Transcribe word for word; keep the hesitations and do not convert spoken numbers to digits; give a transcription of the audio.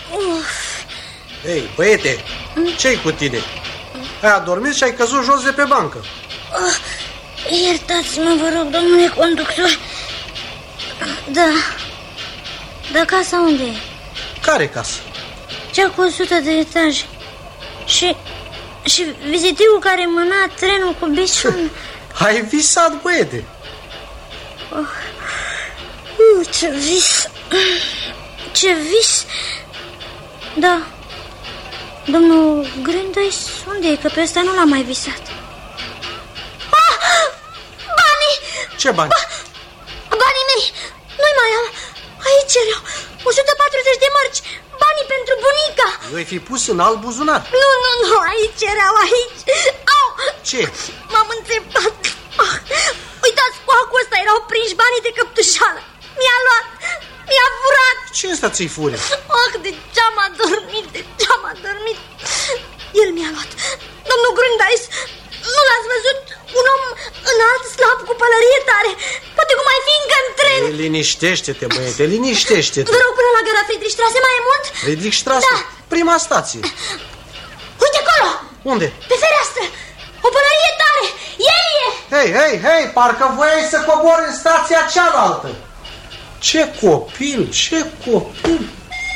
Uf. Ei, băiete, ce-i cu tine? Ai adormit și ai căzut jos de pe bancă. Oh, iertați-mă, vă rog, domnule conductor. Da. Dar casa unde e? Care casă? Cea cu o sută de etaje. Și, și vizitivul care mâna trenul cu bisul. Ai visat, băiete. Oh. Uh, ce vis. Ce vis. Da. Domnul Grândăis, unde e? Că pe ăsta nu l-am mai visat. Ah! Banii! Ce bani? Ba banii mei! Nu-i mai am. Aici erau o sută patruzeci de mărci. Banii pentru bunica. Eu-i fi pus în alt buzunar. Nu, nu, nu, aici erau, aici. Au! Ce? M-am înțepat. Ah, uitați, cu acul ăsta erau prinși banii de căptușală. Mi-a luat, mi-a furat. Ce ăsta ți-i fure? Ah, de ce-am adormit, de ce-am adormit. El mi-a luat. Domnul Grândăis, nu l-ați văzut? Un om înalt, slab, cu pălărie tare. Poate cum mai fi încă în tren. E, liniștește-te, băiete, liniștește-te. Vă rog, până la gara Friedrichstraße mai e mult? Friedrichstraße? Da. Prima stație. Uite acolo. Unde? Pe fereastră. O pălărie tare. El e. Hei, hei, hei, parcă voiai să cobori în stația cealaltă. Ce copil, ce copil.